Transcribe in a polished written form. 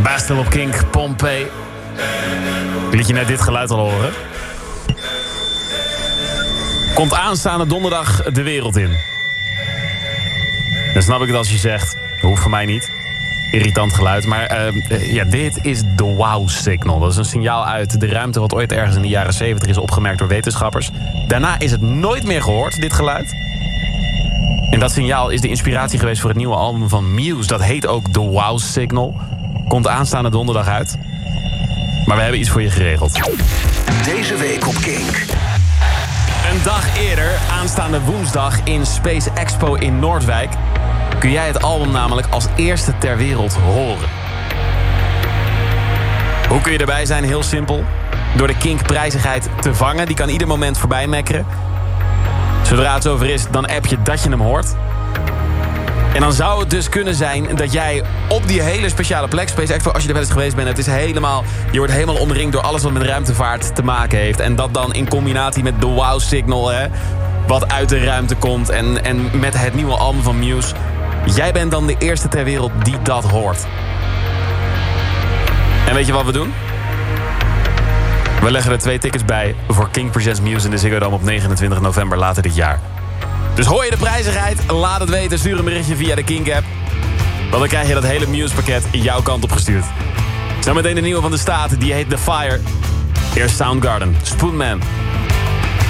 Bastille op Kink, Pompeii. Liet je net dit geluid al horen? Komt aanstaande donderdag de wereld in. Dan snap ik het als je zegt, dat hoeft voor mij niet. Irritant geluid, maar dit is de wow signal. Dat is een signaal uit de ruimte wat ooit ergens in de jaren 70 is opgemerkt door wetenschappers. Daarna is het nooit meer gehoord, dit geluid. En dat signaal is de inspiratie geweest voor het nieuwe album van Muse. Dat heet ook de wow signal. Komt aanstaande donderdag uit. Maar we hebben iets voor je geregeld. Deze week op Kink. Een dag eerder, aanstaande woensdag in Space Expo in Noordwijk, kun jij het album namelijk als eerste ter wereld horen. Hoe kun je erbij zijn? Heel simpel. Door de Kink-prijzigheid te vangen. Die kan ieder moment voorbij mekkeren. Zodra het zover is, dan app je dat je hem hoort. En dan zou het dus kunnen zijn dat jij op die hele speciale plek, Space Expo, als je er wel eens geweest bent, het is helemaal, je wordt helemaal omringd door alles wat met ruimtevaart te maken heeft. En dat dan in combinatie met de wow signal, wat uit de ruimte komt. En met het nieuwe album van Muse. Jij bent dan de eerste ter wereld die dat hoort. En weet je wat we doen? We leggen er 2 tickets bij voor Kink Presents Muse in de Ziggo Dome op 29 november later dit jaar. Dus hoor je de prijzigheid? Laat het weten. Stuur een berichtje via de Kink-app. Want dan krijg je dat hele Muse-pakket jouw kant op gestuurd. Zometeen de nieuwe van de staat. Die heet The Fire. Eerst Soundgarden. Spoonman.